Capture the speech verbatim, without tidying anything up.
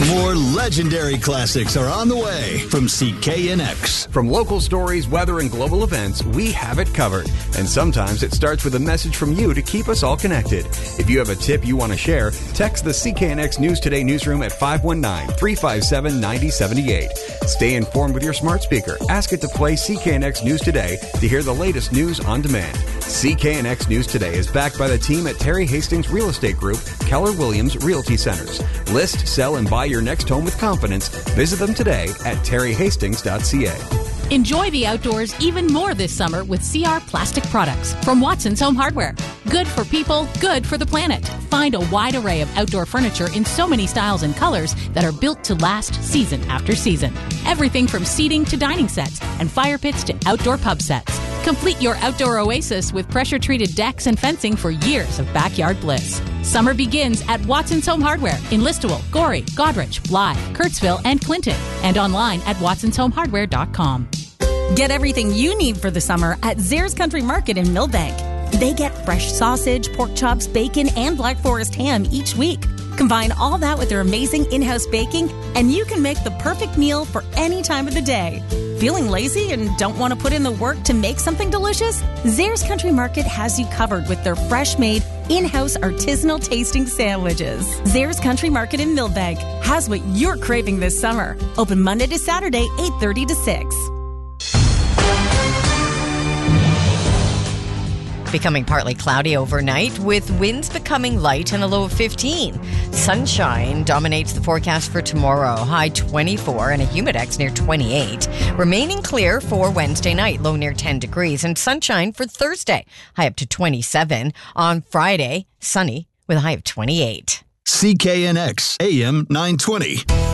More legendary classics are on the way from C K N X. From local stories, weather, and global events, we have it covered. And sometimes it starts with a message from you to keep us all connected. If you have a tip you want to share, text the C K N X News Today newsroom at five one nine, three five seven, nine zero seven eight. Stay informed with your smart speaker. Ask it to play C K N X News Today to hear the latest news on demand. C K N X News Today is backed by the team at Terry Hastings Real Estate Group, Keller Williams Realty Centers. List, sell, and buy your next home with confidence. Visit them today at terry hastings dot c a. Enjoy the outdoors even more this summer with C R Plastic Products from Watson's Home Hardware. Good for people, good for the planet. Find a wide array of outdoor furniture in so many styles and colors that are built to last season after season. Everything from seating to dining sets and fire pits to outdoor pub sets. Complete your outdoor oasis with pressure-treated decks and fencing for years of backyard bliss. Summer begins at Watson's Home Hardware in Listowel, Gorey, Godrich, Blythe, Kurtzville, and Clinton, and online at watsons home hardware dot com. Get everything you need for the summer at Zares Country Market in Millbank. They get fresh sausage, pork chops, bacon, and Black Forest ham each week. Combine all that with their amazing in-house baking, and you can make the perfect meal for any time of the day. Feeling lazy and don't want to put in the work to make something delicious? Zares Country Market has you covered with their fresh-made, in-house artisanal tasting sandwiches. Zares Country Market in Millbank has what you're craving this summer. Open Monday to Saturday, eight thirty to six. Becoming partly cloudy overnight with winds becoming light and a low of fifteen. Sunshine dominates the forecast for tomorrow, high twenty-four and a humidex near twenty-eight. Remaining clear for Wednesday night, low near ten degrees, and sunshine for Thursday, high up to twenty-seven. On Friday, sunny with a high of twenty-eight. C K N X A M nine twenty.